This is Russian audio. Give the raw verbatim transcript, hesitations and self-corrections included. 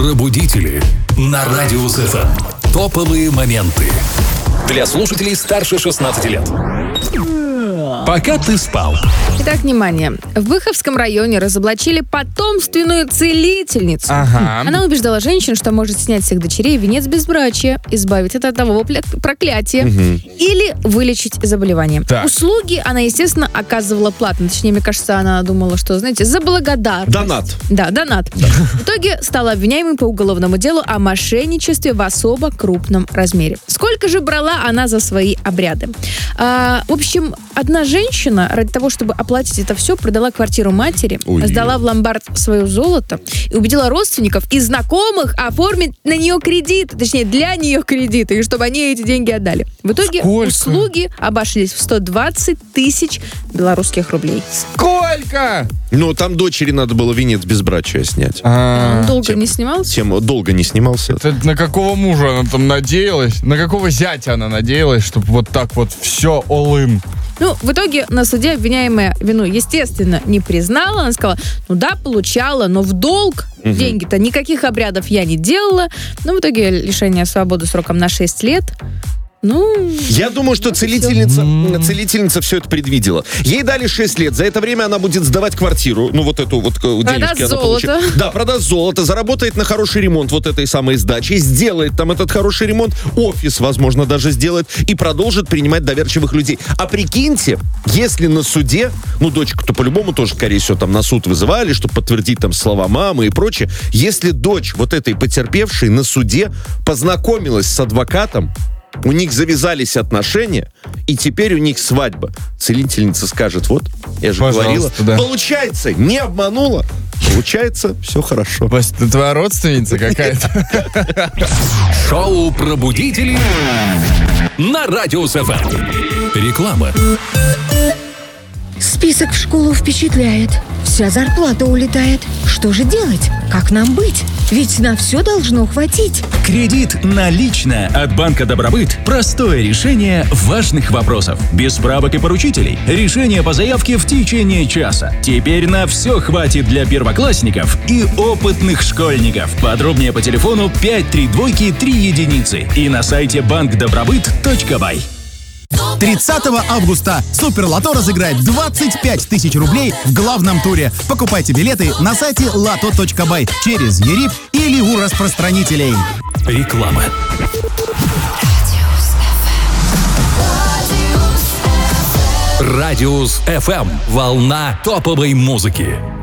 Пробудители на Радиус эф эм. Топовые моменты для слушателей старше шестнадцати лет. Пока ты спал. Итак, внимание. В Быховском районе разоблачили потомственную целительницу. Ага. Она убеждала женщин, что может снять с их дочерей венец безбрачия, избавить от этого проклятия или вылечить заболевание. Так. Услуги она, естественно, оказывала платно. Точнее, мне кажется, она думала, что, знаете, за благодарность. Донат. Да, донат. В итоге стала обвиняемой по уголовному делу о мошенничестве в особо крупном размере. Сколько же брала она за свои обряды? А, в общем, одна женщина ради того, чтобы оплатить это все, продала квартиру матери, Ой. сдала в ломбард свое золото и убедила родственников и знакомых оформить на нее кредит, точнее, для нее кредиты, и чтобы они эти деньги отдали. В итоге Сколько? услуги обошлись в сто двадцать тысяч белорусских рублей. Сколько? Ну, там дочери надо было венец безбрачия снять. А, Он долго тем- не снимался? Тем долго не снимался. это на какого мужа она там надеялась? На какого зятя она надеялась, чтобы вот так вот все all-in? Ну, в итоге на суде обвиняемая вину, естественно, не признала. Она сказала, ну да, получала, но в долг деньги-то никаких обрядов я не делала. Ну, в итоге лишение свободы сроком на шесть лет. Ну, Я думаю, что целительница, целительница все это предвидела. Ей дали шесть лет. За это время она будет сдавать квартиру. Ну, вот эту вот э, денежки Продаст она золото. получит. Да, продаст золото, заработает на хороший ремонт вот этой самой сдачи, сделает там этот хороший ремонт, офис, возможно, даже сделает, и продолжит принимать доверчивых людей. А прикиньте, если на суде, ну, дочку-то по-любому тоже, скорее всего, там на суд вызывали, чтобы подтвердить там слова мамы и прочее. Если дочь вот этой потерпевшей на суде познакомилась с адвокатом, у них завязались отношения, и теперь у них свадьба. Целительница скажет, вот, я же Пожалуйста, говорила. да. Получается, не обманула. Получается, все хорошо. Вась, это твоя родственница какая-то? Шоу «Пробудители» на Радиус эф эм. Реклама. Список в школу впечатляет. Вся зарплата улетает. Что же делать? Как нам быть? Ведь на все должно хватить. Кредит налично от Банка Добробыт. Простое решение важных вопросов. Без справок и поручителей. Решение по заявке в течение часа. Теперь на все хватит для первоклассников и опытных школьников. Подробнее по телефону пять три двойки три единицы и на сайте банк добробыт точка бай. тридцатого августа Суперлото разыграет двадцать пять тысяч рублей в главном туре. Покупайте билеты на сайте лото точка бай через ЕРИП или у распространителей. Реклама. Радиус эф эм. Волна топовой музыки.